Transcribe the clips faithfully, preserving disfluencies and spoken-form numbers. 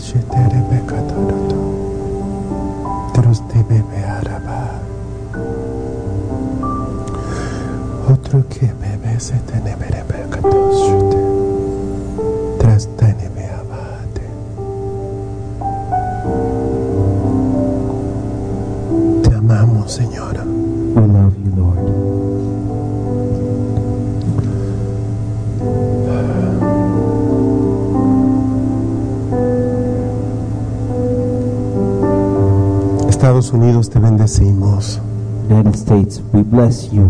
Otro que bebe se tiene berebecatos, tras tiene beabate. Te amamos, Señora. We love you, Lord. Estados Unidos, te bendecimos. United States, we bless you.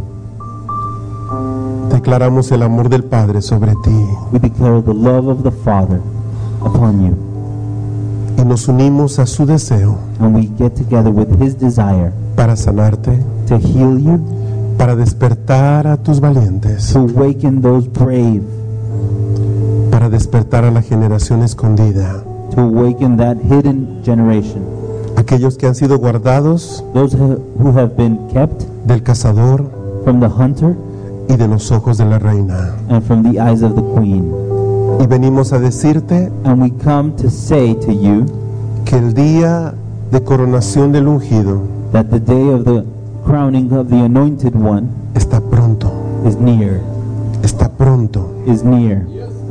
Declaramos el amor del Padre sobre ti. We declare the love of the Father upon you. Y nos unimos a su deseo And we get together with His desire para sanarte, to heal you, para despertar a tus valientes, to awaken those brave, para despertar a la generación escondida, to awaken that hidden generation, aquellos que han sido guardados those who who have been kept del cazador from the hunter y de los ojos de la reina. and from the eyes of the queen. Y venimos a decirte And we come to say to you que el día de coronación del ungido that the day of the crowning of the anointed one está pronto, is near, está pronto. is near.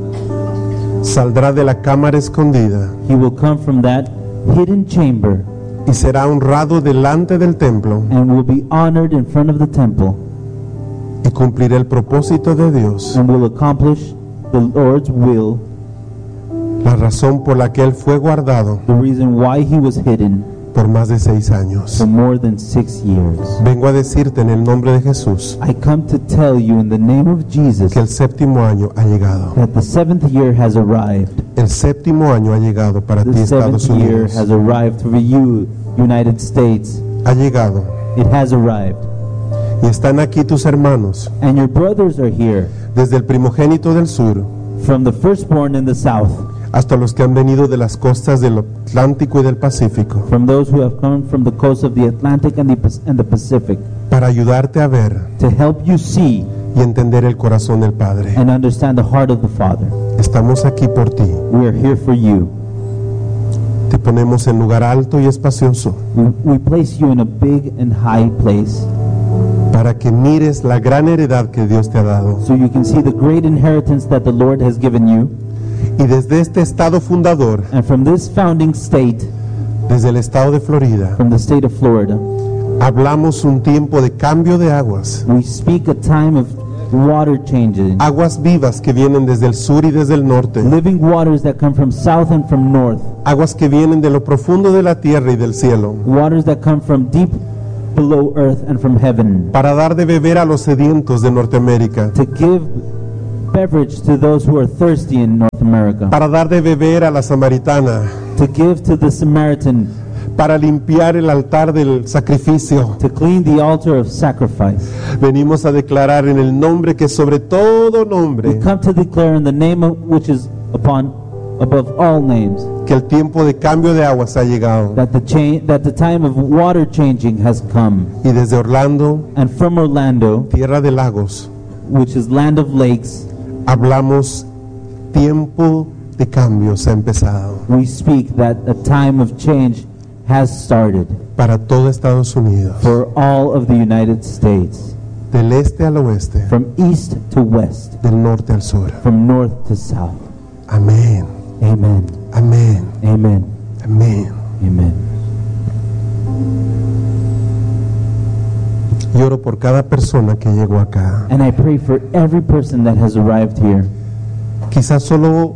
Saldrá de la cámara escondida He will come from that hidden chamber y será honrado delante del templo and will be honored in front of the temple y cumplirá el propósito de Dios, and will accomplish the Lord's will, la razón por la que él fue guardado the reason why he was hidden por más de seis años. for more than six years. Vengo a decirte en el nombre de Jesús I come to tell you in the name of Jesus que el séptimo año ha llegado. that the seventh year has arrived. El séptimo año ha llegado para ti, The Estados seventh year Unidos. has arrived for you, United States. Ha llegado. It has arrived. Y están aquí tus hermanos, And your brothers are here, desde el primogénito del sur from the firstborn in the south, hasta los que han venido de las costas del Atlántico y del Pacífico, from those who have come from the coast of the Atlantic and the, Pac- and the Pacific, para ayudarte a ver to help you see y entender el corazón del Padre. and understand the heart of the Father. Estamos aquí por ti. We are here for you. Te ponemos en lugar alto y espacioso We, we place you in a big and high place para que mires la gran heredad que Dios te ha dado. so you can see the great inheritance that the Lord has given you. Y desde este estado fundador, And from this founding state, desde el estado de Florida, from the state of Florida, hablamos un tiempo de cambio de aguas. we speak a time of water changing, Aguas vivas que vienen desde el sur y desde el norte. living waters that come from south and from north, Aguas que vienen de lo profundo de la tierra y del cielo. waters that come from deep below earth and from heaven, Para dar de beber a los sedientos de Norteamérica. to give beverage to those who are thirsty in North America, Para dar de beber a la samaritana. to give to the Samaritan, Para limpiar el altar del sacrificio. to clean the altar of sacrifice. Venimos a declarar en el nombre que sobre todo We nombre, come to declare in the name of, which is upon above all names, que el tiempo de cambio de aguas ha llegado. that the cha- that the time of water changing has come. Y desde Orlando, And from Orlando, tierra de lagos, which is land of lakes, hablamos tiempo de cambios ha empezado we speak that a time of change has started para todo Estados Unidos, for all of the United States, del este al oeste, from east to west, del norte al sur. from north to south. Amén, Amen. amén, Amen. amén. Amen. Y oro por cada persona que llegó acá. And I pray for every person that has arrived here. Quizás solo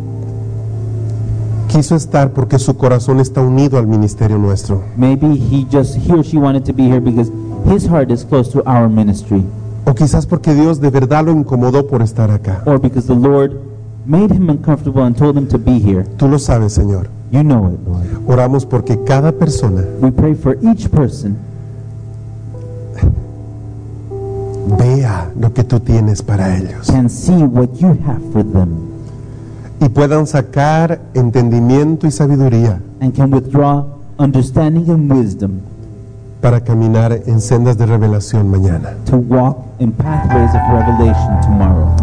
quiso estar porque su corazón está unido al ministerio nuestro. Maybe he just he or she wanted to be here because his heart is close to our ministry, O quizás porque Dios de verdad lo incomodó por estar acá. or because the Lord made him uncomfortable and told him to be here. Tú lo sabes, Señor. You know it, Lord. Oramos porque cada persona We pray for each person vea lo que tú tienes para ellos can see what you have for them y puedan sacar entendimiento y sabiduría and can withdraw understanding and wisdom para caminar en sendas de revelación mañana. to walk in pathways of revelation tomorrow.